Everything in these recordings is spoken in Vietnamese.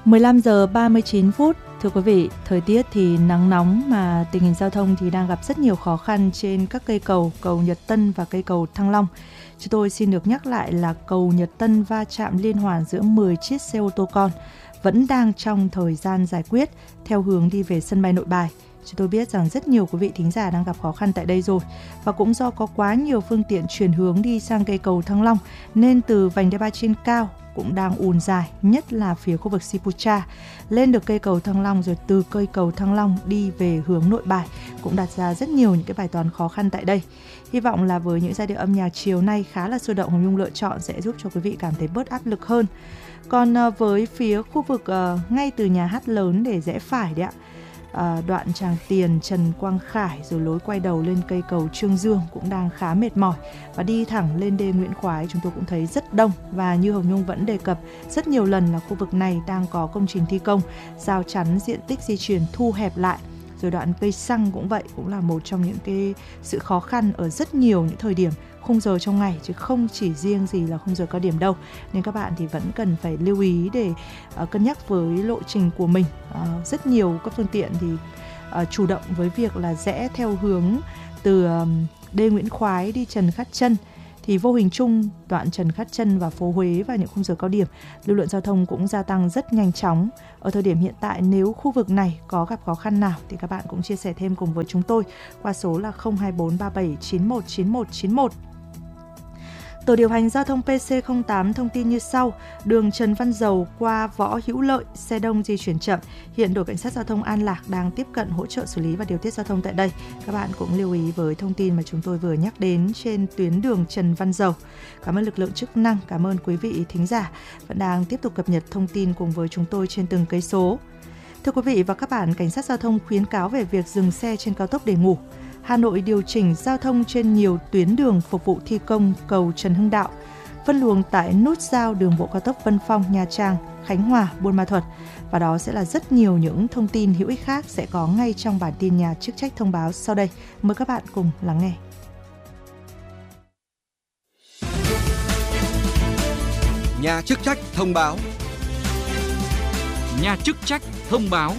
15 giờ 39 phút. Thưa quý vị, thời tiết thì nắng nóng mà tình hình giao thông thì đang gặp rất nhiều khó khăn trên các cây cầu, cầu Nhật Tân và cây cầu Thăng Long. Chúng tôi xin được nhắc lại là cầu Nhật Tân va chạm liên hoàn giữa 10 chiếc xe ô tô con vẫn đang trong thời gian giải quyết theo hướng đi về sân bay Nội Bài. Chúng tôi biết rằng rất nhiều quý vị thính giả đang gặp khó khăn tại đây rồi. Và cũng do có quá nhiều phương tiện chuyển hướng đi sang cây cầu Thăng Long nên từ vành đai 3 trên cao cũng đang ùn dài, nhất là phía khu vực Sipucha. Lên được cây cầu Thăng Long rồi từ cây cầu Thăng Long đi về hướng Nội Bài cũng đặt ra rất nhiều những cái bài toán khó khăn tại đây. Hy vọng là với những giai điệu âm nhạc chiều nay khá là sôi động, Hồng Nhung lựa chọn sẽ giúp cho quý vị cảm thấy bớt áp lực hơn. Còn với phía khu vực ngay từ nhà hát lớn để rẽ phải đấy ạ, đoạn Tràng Tiền, Trần Quang Khải rồi lối quay đầu lên cây cầu Trương Dương cũng đang khá mệt mỏi, và đi thẳng lên đê Nguyễn Khoái chúng tôi cũng thấy rất đông. Và như Hồng Nhung vẫn đề cập rất nhiều lần là khu vực này đang có công trình thi công, rào chắn diện tích di chuyển thu hẹp lại. Rồi đoạn cây xăng cũng vậy, cũng là một trong những cái sự khó khăn ở rất nhiều những thời điểm khung giờ trong ngày, chứ không chỉ riêng gì là khung giờ cao điểm đâu. Nên các bạn thì vẫn cần phải lưu ý để cân nhắc với lộ trình của mình. Rất nhiều các phương tiện thì chủ động với việc là rẽ theo hướng từ đê Nguyễn Khoái đi Trần Khát Trân, thì vô hình chung đoạn Trần Khát Trân và phố Huế vào những khung giờ cao điểm, lưu lượng giao thông cũng gia tăng rất nhanh chóng. Ở thời điểm hiện tại, nếu khu vực này có gặp khó khăn nào thì các bạn cũng chia sẻ thêm cùng với chúng tôi qua số là 02437919191. Tổ điều hành giao thông PC08 thông tin như sau: đường Trần Văn Dầu qua Võ Hữu Lợi, xe đông di chuyển chậm. Hiện đội cảnh sát giao thông An Lạc đang tiếp cận hỗ trợ xử lý và điều tiết giao thông tại đây. Các bạn cũng lưu ý với thông tin mà chúng tôi vừa nhắc đến trên tuyến đường Trần Văn Dầu. Cảm ơn lực lượng chức năng, cảm ơn quý vị thính giả vẫn đang tiếp tục cập nhật thông tin cùng với chúng tôi trên từng cây số. Thưa quý vị và các bạn, cảnh sát giao thông khuyến cáo về việc dừng xe trên cao tốc để ngủ. Hà Nội điều chỉnh giao thông trên nhiều tuyến đường phục vụ thi công cầu Trần Hưng Đạo, phân luồng tại nút giao đường bộ cao tốc Vân Phong, Nha Trang, Khánh Hòa, Buôn Ma Thuột. Và đó sẽ là rất nhiều những thông tin hữu ích khác sẽ có ngay trong bản tin nhà chức trách thông báo sau đây. Mời các bạn cùng lắng nghe. Nhà chức trách thông báo. Nhà chức trách thông báo.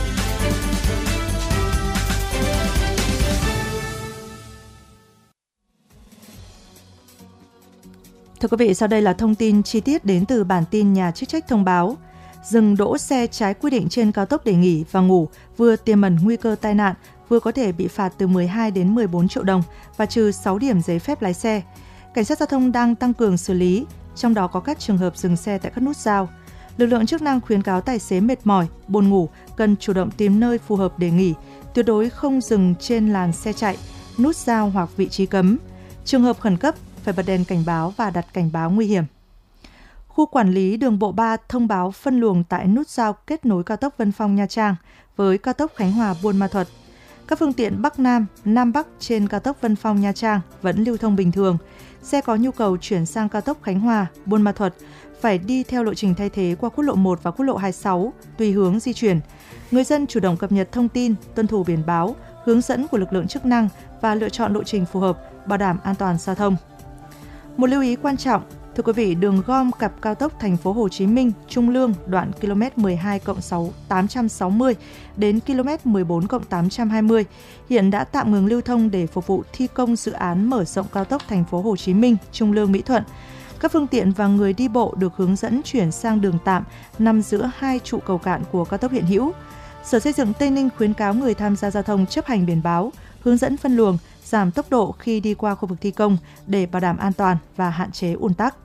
Thưa quý vị, sau đây là thông tin chi tiết đến từ bản tin nhà chức trách thông báo. Dừng đỗ xe trái quy định trên cao tốc để nghỉ và ngủ vừa tiềm ẩn nguy cơ tai nạn, vừa có thể bị phạt từ 12 đến 14 triệu đồng và trừ 6 điểm giấy phép lái xe. Cảnh sát giao thông đang tăng cường xử lý, trong đó có các trường hợp dừng xe tại các nút giao. Lực lượng chức năng khuyến cáo tài xế mệt mỏi, buồn ngủ cần chủ động tìm nơi phù hợp để nghỉ, tuyệt đối không dừng trên làn xe chạy, nút giao hoặc vị trí cấm. Trường hợp khẩn cấp phải bật đèn cảnh báo và đặt cảnh báo nguy hiểm. Khu quản lý đường bộ 3 thông báo phân luồng tại nút giao kết nối cao tốc Vân Phong Nha Trang với cao tốc Khánh Hòa Buôn Ma Thuột. Các phương tiện Bắc Nam, Nam Bắc trên cao tốc Vân Phong Nha Trang vẫn lưu thông bình thường. Xe có nhu cầu chuyển sang cao tốc Khánh Hòa Buôn Ma Thuột phải đi theo lộ trình thay thế qua quốc lộ 1 và quốc lộ 26 tùy hướng di chuyển. Người dân chủ động cập nhật thông tin, tuân thủ biển báo, hướng dẫn của lực lượng chức năng và lựa chọn lộ trình phù hợp, bảo đảm an toàn giao thông. Một lưu ý quan trọng, thưa quý vị, đường gom cặp cao tốc Thành phố Hồ Chí Minh Trung Lương đoạn km 12+860 đến km 14+820 hiện đã tạm ngừng lưu thông để phục vụ thi công dự án mở rộng cao tốc Thành phố Hồ Chí Minh Trung Lương Mỹ Thuận. Các phương tiện và người đi bộ được hướng dẫn chuyển sang đường tạm nằm giữa hai trụ cầu cạn của cao tốc hiện hữu. Sở Xây dựng Tây Ninh khuyến cáo người tham gia giao thông chấp hành biển báo, hướng dẫn phân luồng, giảm tốc độ khi đi qua khu vực thi công để bảo đảm an toàn và hạn chế ùn tắc.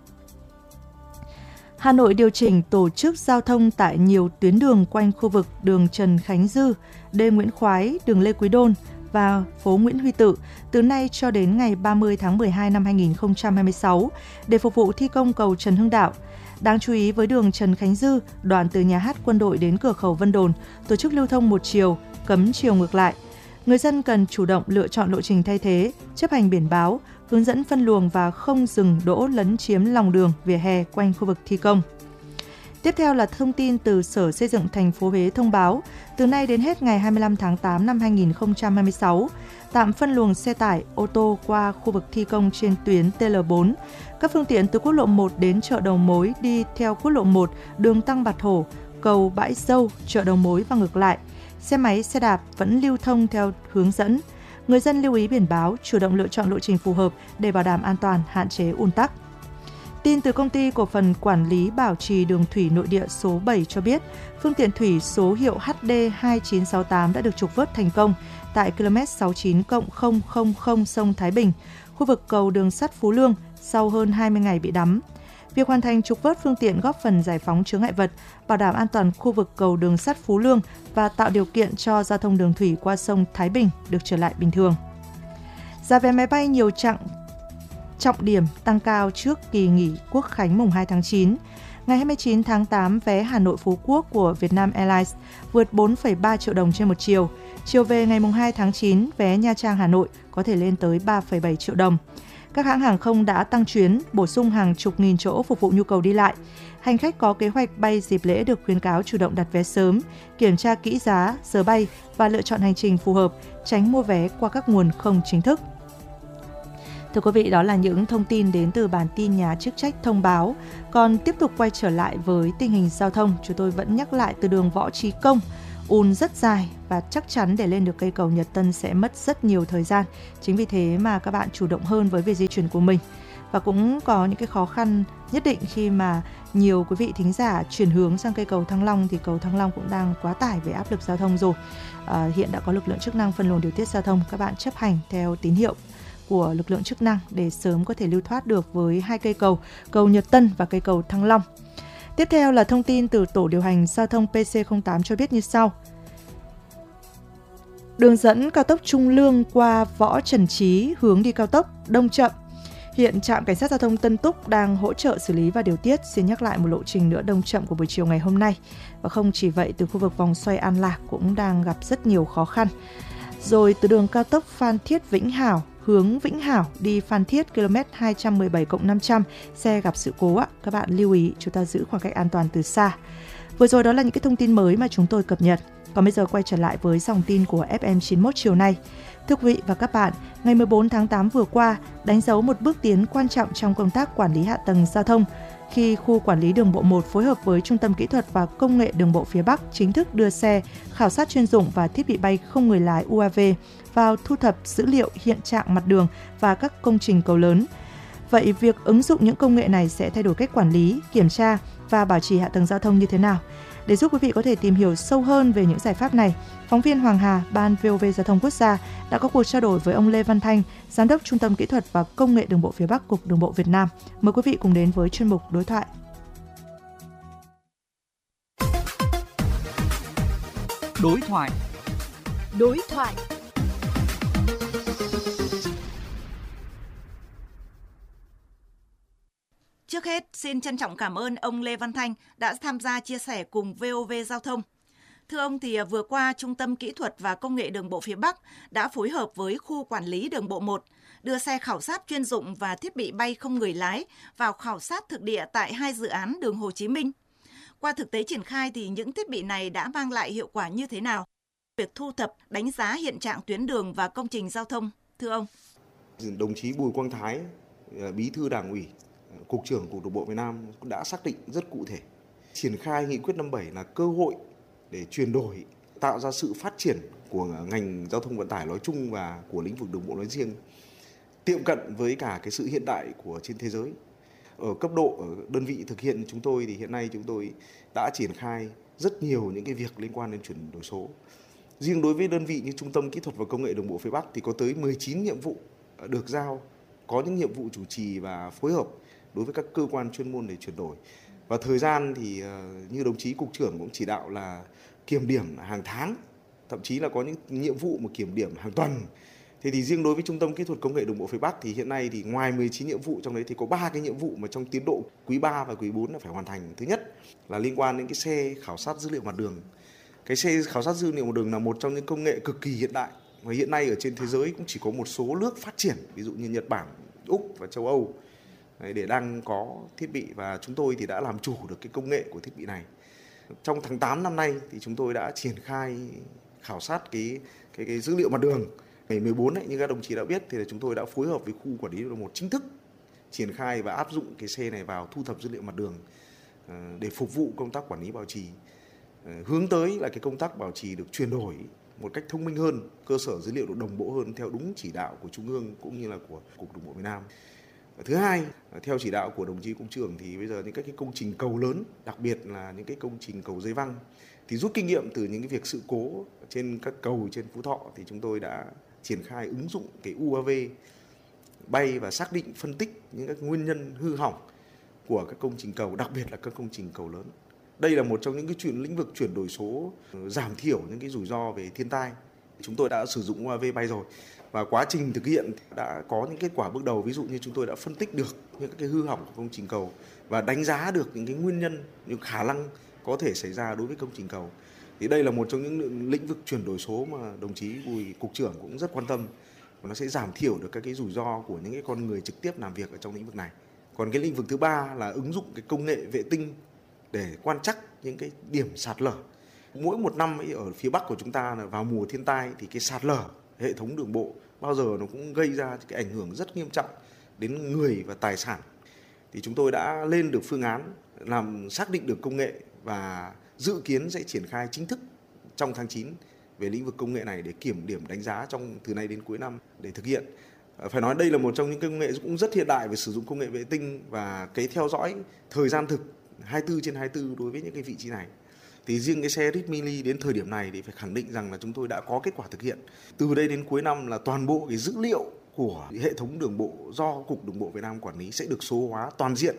Hà Nội điều chỉnh tổ chức giao thông tại nhiều tuyến đường quanh khu vực đường Trần Khánh Dư, đê Nguyễn Khoái, đường Lê Quý Đôn và phố Nguyễn Huy Tự từ nay cho đến ngày 30 tháng 12 năm 2026 để phục vụ thi công cầu Trần Hưng Đạo. Đáng chú ý với đường Trần Khánh Dư, đoạn từ nhà hát Quân đội đến cửa khẩu Vân Đồn, tổ chức lưu thông một chiều, cấm chiều ngược lại. Người dân cần chủ động lựa chọn lộ trình thay thế, chấp hành biển báo, hướng dẫn phân luồng và không dừng đỗ lấn chiếm lòng đường, vỉa hè quanh khu vực thi công. Tiếp theo là thông tin từ Sở Xây dựng thành phố Huế thông báo, từ nay đến hết ngày 25 tháng 8 năm 2026, tạm phân luồng xe tải, ô tô qua khu vực thi công trên tuyến TL4. Các phương tiện từ quốc lộ 1 đến chợ đầu mối đi theo quốc lộ 1, đường Tăng Bạc Hổ cầu Bãi Dâu, chợ đầu mối và ngược lại. Xe máy, xe đạp vẫn lưu thông theo hướng dẫn. Người dân lưu ý biển báo, chủ động lựa chọn lộ trình phù hợp để bảo đảm an toàn, hạn chế ùn tắc. Tin từ Công ty Cổ phần Quản lý Bảo trì Đường thủy Nội địa số 7 cho biết, phương tiện thủy số hiệu HD2968 đã được trục vớt thành công tại km 69+000 sông Thái Bình, khu vực cầu đường sắt Phú Lương sau hơn 20 ngày bị đắm. Việc hoàn thành trục vớt phương tiện góp phần giải phóng chướng ngại vật, bảo đảm an toàn khu vực cầu đường sắt Phú Lương và tạo điều kiện cho giao thông đường thủy qua sông Thái Bình được trở lại bình thường. Giá vé máy bay nhiều chặng trọng điểm tăng cao trước kỳ nghỉ Quốc khánh mùng 2 tháng 9. Ngày 29 tháng 8, vé Hà Nội Phú Quốc của Vietnam Airlines vượt 4,3 triệu đồng trên một chiều. Chiều về ngày mùng 2 tháng 9, vé Nha Trang Hà Nội có thể lên tới 3,7 triệu đồng. Các hãng hàng không đã tăng chuyến, bổ sung hàng chục nghìn chỗ phục vụ nhu cầu đi lại. Hành khách có kế hoạch bay dịp lễ được khuyến cáo chủ động đặt vé sớm, kiểm tra kỹ giá, giờ bay và lựa chọn hành trình phù hợp, tránh mua vé qua các nguồn không chính thức. Thưa quý vị, đó là những thông tin đến từ bản tin nhà chức trách thông báo. Còn tiếp tục quay trở lại với tình hình giao thông, chúng tôi vẫn nhắc lại từ đường Võ Trí Công, ùn rất dài và chắc chắn để lên được cây cầu Nhật Tân sẽ mất rất nhiều thời gian. Chính vì thế mà các bạn chủ động hơn với việc di chuyển của mình. Và cũng có những cái khó khăn nhất định khi mà nhiều quý vị thính giả chuyển hướng sang cây cầu Thăng Long thì cầu Thăng Long cũng đang quá tải về áp lực giao thông rồi. Hiện đã có lực lượng chức năng phân luồng điều tiết giao thông, các bạn chấp hành theo tín hiệu của lực lượng chức năng để sớm có thể lưu thoát được với hai cây cầu Nhật Tân và cây cầu Thăng Long. Tiếp theo là thông tin từ Tổ điều hành giao thông PC08 cho biết như sau. Đường dẫn cao tốc Trung Lương qua Võ Trần Trí hướng đi cao tốc đông chậm. Hiện trạm cảnh sát giao thông Tân Túc đang hỗ trợ xử lý và điều tiết. Xin nhắc lại một lộ trình nữa đông chậm của buổi chiều ngày hôm nay. Và không chỉ vậy, từ khu vực vòng xoay An Lạc cũng đang gặp rất nhiều khó khăn. Rồi từ đường cao tốc Phan Thiết Vĩnh Hảo hướng Vĩnh Hảo đi Phan Thiết km 217+500 xe gặp sự cố. Các bạn lưu ý chúng ta giữ khoảng cách an toàn từ xa. Vừa rồi đó là những cái thông tin mới mà chúng tôi cập nhật. Còn bây giờ quay trở lại với dòng tin của FM91 chiều nay. Thưa quý vị và các bạn, ngày 14 tháng 8 vừa qua đánh dấu một bước tiến quan trọng trong công tác quản lý hạ tầng giao thông khi Khu Quản lý Đường bộ 1 phối hợp với Trung tâm Kỹ thuật và Công nghệ Đường bộ phía Bắc chính thức đưa xe, khảo sát chuyên dụng và thiết bị bay không người lái UAV vào thu thập dữ liệu hiện trạng mặt đường và các công trình cầu lớn. Vậy việc ứng dụng những công nghệ này sẽ thay đổi cách quản lý, kiểm tra và bảo trì hạ tầng giao thông như thế nào? Để giúp quý vị có thể tìm hiểu sâu hơn về những giải pháp này, phóng viên Hoàng Hà, Ban VOV Giao thông Quốc gia đã có cuộc trao đổi với ông Lê Văn Thanh, Giám đốc Trung tâm Kỹ thuật và Công nghệ Đường bộ phía Bắc, Cục Đường bộ Việt Nam. Mời quý vị cùng đến với chuyên mục Đối thoại. Đối thoại. Trước hết, xin trân trọng cảm ơn ông Lê Văn Thanh đã tham gia chia sẻ cùng VOV Giao thông. Thưa ông, thì vừa qua Trung tâm Kỹ thuật và Công nghệ Đường bộ phía Bắc đã phối hợp với Khu Quản lý Đường bộ 1 đưa xe khảo sát chuyên dụng và thiết bị bay không người lái vào khảo sát thực địa tại 2 dự án đường Hồ Chí Minh. Qua thực tế triển khai thì những thiết bị này đã mang lại hiệu quả như thế nào? Việc thu thập, đánh giá hiện trạng tuyến đường và công trình giao thông, thưa ông. Đồng chí Bùi Quang Thái, Bí thư Đảng ủy, Cục trưởng Cục Đường bộ Việt Nam đã xác định rất cụ thể. Triển khai nghị quyết 57 là cơ hội để chuyển đổi, tạo ra sự phát triển của ngành giao thông vận tải nói chung và của lĩnh vực đường bộ nói riêng, tiệm cận với cả cái sự hiện đại của trên thế giới. Ở cấp độ ở đơn vị thực hiện chúng tôi thì hiện nay chúng tôi đã triển khai rất nhiều những cái việc liên quan đến chuyển đổi số. Riêng đối với đơn vị như Trung tâm Kỹ thuật và Công nghệ Đường bộ phía Bắc thì có tới 19 nhiệm vụ được giao, có những nhiệm vụ chủ trì và phối hợp đối với các cơ quan chuyên môn để chuyển đổi. Và thời gian thì như đồng chí Cục trưởng cũng chỉ đạo là kiểm điểm hàng tháng, thậm chí là có những nhiệm vụ mà kiểm điểm hàng tuần. Thế thì riêng đối với Trung tâm Kỹ thuật Công nghệ Đường bộ phía Bắc thì hiện nay thì ngoài 19 nhiệm vụ trong đấy thì có 3 cái nhiệm vụ mà trong tiến độ quý 3 và quý 4 là phải hoàn thành. Thứ nhất là liên quan đến cái xe khảo sát dữ liệu mặt đường. Cái xe khảo sát dữ liệu mặt đường là một trong những công nghệ cực kỳ hiện đại và hiện nay ở trên thế giới cũng chỉ có một số nước phát triển, ví dụ như Nhật Bản, Úc và châu Âu để đang có thiết bị, và chúng tôi thì đã làm chủ được cái công nghệ của thiết bị này. Trong tháng 8 năm nay thì chúng tôi đã triển khai khảo sát cái dữ liệu mặt đường. Ngày 14 ấy, như các đồng chí đã biết thì là chúng tôi đã phối hợp với Khu Quản lý Đường bộ 1 chính thức triển khai và áp dụng cái xe này vào thu thập dữ liệu mặt đường để phục vụ công tác quản lý bảo trì. hướng tới là cái công tác bảo trì được chuyển đổi một cách thông minh hơn, cơ sở dữ liệu được đồng bộ hơn theo đúng chỉ đạo của Trung ương cũng như là của Cục Đường bộ Việt Nam. Thứ hai, theo chỉ đạo của đồng chí Cục trưởng thì bây giờ những cái công trình cầu lớn, đặc biệt là những cái công trình cầu dây văng, thì rút kinh nghiệm từ những cái việc sự cố trên các cầu trên Phú Thọ thì chúng tôi đã triển khai ứng dụng cái UAV bay và xác định phân tích những các nguyên nhân hư hỏng của các công trình cầu, đặc biệt là các công trình cầu lớn. Đây là một trong những cái lĩnh vực chuyển đổi số, giảm thiểu những cái rủi ro về thiên tai. Chúng tôi đã sử dụng UAV bay rồi và quá trình thực hiện đã có những kết quả bước đầu. Ví dụ như chúng tôi đã phân tích được những cái hư hỏng của công trình cầu và đánh giá được những cái nguyên nhân, những khả năng có thể xảy ra đối với công trình cầu. Thì đây là một trong những lĩnh vực chuyển đổi số mà đồng chí Bùi Cục trưởng cũng rất quan tâm, và nó sẽ giảm thiểu được các cái rủi ro của những cái con người trực tiếp làm việc ở trong lĩnh vực này. Còn cái lĩnh vực thứ ba là ứng dụng cái công nghệ vệ tinh để quan trắc những cái điểm sạt lở. Mỗi một năm ấy, ở phía Bắc của chúng ta là vào mùa thiên tai thì cái sạt lở hệ thống đường bộ bao giờ nó cũng gây ra cái ảnh hưởng rất nghiêm trọng đến người và tài sản. Thì chúng tôi đã lên được phương án làm xác định được công nghệ và dự kiến sẽ triển khai chính thức trong tháng 9 về lĩnh vực công nghệ này để kiểm điểm đánh giá trong từ nay đến cuối năm để thực hiện. Phải nói đây là một trong những công nghệ cũng rất hiện đại về sử dụng công nghệ vệ tinh và cái theo dõi thời gian thực 24/24 đối với những cái vị trí này. Thì riêng cái xe RIT Mini đến thời điểm này thì phải khẳng định rằng là chúng tôi đã có kết quả thực hiện. Từ đây đến cuối năm là toàn bộ cái dữ liệu của hệ thống đường bộ do Cục Đường bộ Việt Nam quản lý sẽ được số hóa toàn diện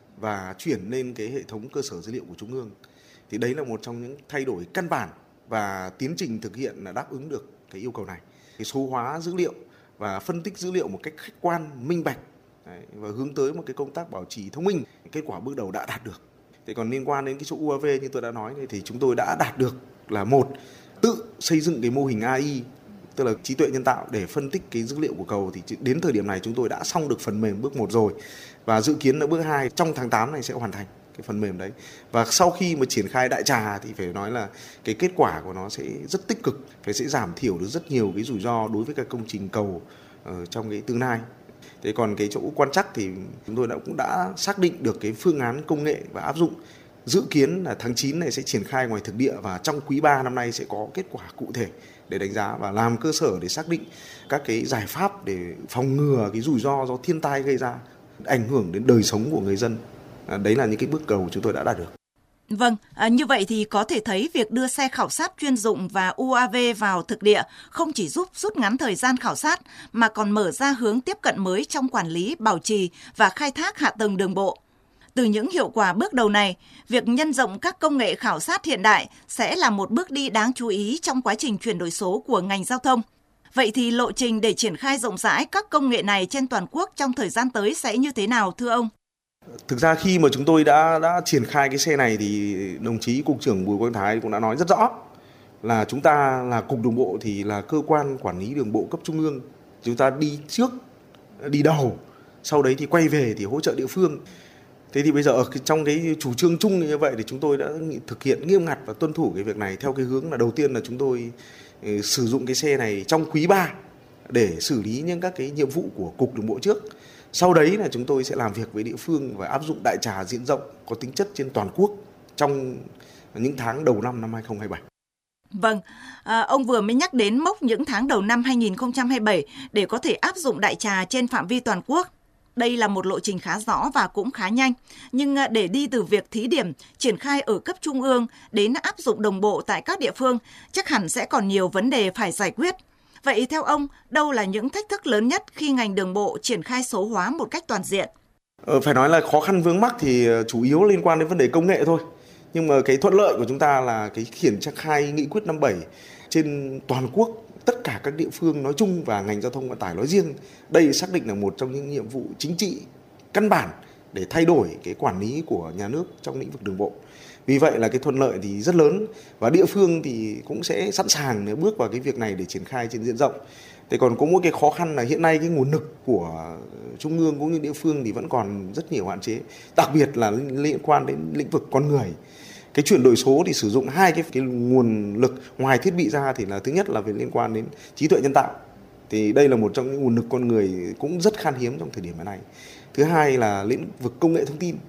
và chuyển lên cái hệ thống cơ sở dữ liệu của Trung ương. Thì đấy là một trong những thay đổi căn bản và tiến trình thực hiện là đáp ứng được cái yêu cầu này. Cái số hóa dữ liệu và phân tích dữ liệu một cách khách quan, minh bạch và hướng tới một cái công tác bảo trì thông minh. Kết quả bước đầu đã đạt được. Thế còn liên quan đến cái chỗ UAV như tôi đã nói thì chúng tôi đã đạt được là một, tự xây dựng cái mô hình AI, tức là trí tuệ nhân tạo để phân tích cái dữ liệu của cầu. Thì đến thời điểm này chúng tôi đã xong được phần mềm bước 1 rồi và dự kiến là bước 2 trong tháng 8 này sẽ hoàn thành cái phần mềm đấy. Và sau khi mà triển khai đại trà thì phải nói là cái kết quả của nó sẽ rất tích cực, sẽ giảm thiểu được rất nhiều cái rủi ro đối với các công trình cầu trong cái tương lai. Thế còn cái chỗ quan trắc thì chúng tôi cũng đã xác định được cái phương án công nghệ và áp dụng. Dự kiến là tháng 9 này sẽ triển khai ngoài thực địa và trong quý 3 năm nay sẽ có kết quả cụ thể để đánh giá và làm cơ sở để xác định các cái giải pháp để phòng ngừa cái rủi ro do thiên tai gây ra, ảnh hưởng đến đời sống của người dân. Đấy là những cái bước đầu chúng tôi đã đạt được. Vâng, như vậy thì có thể thấy việc đưa xe khảo sát chuyên dụng và UAV vào thực địa không chỉ giúp rút ngắn thời gian khảo sát mà còn mở ra hướng tiếp cận mới trong quản lý, bảo trì và khai thác hạ tầng đường bộ. Từ những hiệu quả bước đầu này, việc nhân rộng các công nghệ khảo sát hiện đại sẽ là một bước đi đáng chú ý trong quá trình chuyển đổi số của ngành giao thông. Vậy thì lộ trình để triển khai rộng rãi các công nghệ này trên toàn quốc trong thời gian tới sẽ như thế nào thưa ông? Thực ra khi mà chúng tôi đã triển khai cái xe này thì đồng chí Cục trưởng Bùi Quang Thái cũng đã nói rất rõ là chúng ta là Cục Đường bộ thì là cơ quan quản lý đường bộ cấp trung ương. Chúng ta đi trước, đi đầu, sau đấy thì quay về thì hỗ trợ địa phương. Thế thì bây giờ trong cái chủ trương chung như vậy thì chúng tôi đã thực hiện nghiêm ngặt và tuân thủ cái việc này theo cái hướng là đầu tiên là chúng tôi sử dụng cái xe này trong quý 3 để xử lý những các cái nhiệm vụ của Cục Đường bộ trước. Sau đấy là chúng tôi sẽ làm việc với địa phương và áp dụng đại trà diện rộng có tính chất trên toàn quốc trong những tháng đầu năm 2027. Vâng, ông vừa mới nhắc đến mốc những tháng đầu năm 2027 để có thể áp dụng đại trà trên phạm vi toàn quốc. Đây là một lộ trình khá rõ và cũng khá nhanh, nhưng để đi từ việc thí điểm, triển khai ở cấp trung ương đến áp dụng đồng bộ tại các địa phương, chắc hẳn sẽ còn nhiều vấn đề phải giải quyết. Vậy theo ông, đâu là những thách thức lớn nhất khi ngành đường bộ triển khai số hóa một cách toàn diện? Phải nói là khó khăn vướng mắc thì chủ yếu liên quan đến vấn đề công nghệ thôi. Nhưng mà cái thuận lợi của chúng ta là cái triển khai nghị quyết 57 trên toàn quốc, tất cả các địa phương nói chung và ngành giao thông vận tải nói riêng. Đây xác định là một trong những nhiệm vụ chính trị căn bản để thay đổi cái quản lý của nhà nước trong lĩnh vực đường bộ. Vì vậy là cái thuận lợi thì rất lớn và địa phương thì cũng sẽ sẵn sàng để bước vào cái việc này để triển khai trên diện rộng. Thế còn có một cái khó khăn là hiện nay cái nguồn lực của trung ương cũng như địa phương thì vẫn còn rất nhiều hạn chế, đặc biệt là liên quan đến lĩnh vực con người. Cái chuyển đổi số thì sử dụng hai cái nguồn lực ngoài thiết bị ra thì là thứ nhất là về liên quan đến trí tuệ nhân tạo. Thì đây là một trong những nguồn lực con người cũng rất khan hiếm trong thời điểm này. Thứ hai là lĩnh vực công nghệ thông tin.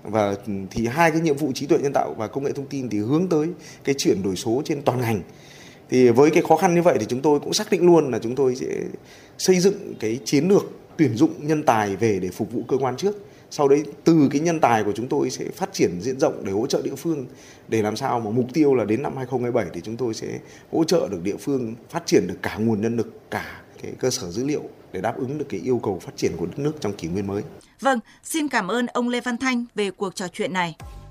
Và thì hai cái nhiệm vụ trí tuệ nhân tạo và công nghệ thông tin thì hướng tới cái chuyển đổi số trên toàn ngành. Thì với cái khó khăn như vậy thì chúng tôi cũng xác định luôn là chúng tôi sẽ xây dựng cái chiến lược tuyển dụng nhân tài về để phục vụ cơ quan trước. Sau đấy từ cái nhân tài của chúng tôi sẽ phát triển diện rộng để hỗ trợ địa phương, để làm sao mà mục tiêu là đến năm 2027 thì chúng tôi sẽ hỗ trợ được địa phương phát triển được cả nguồn nhân lực, cả cái cơ sở dữ liệu để đáp ứng được cái yêu cầu phát triển của đất nước trong kỷ nguyên mới. Vâng, xin cảm ơn ông Lê Văn Thanh về cuộc trò chuyện này.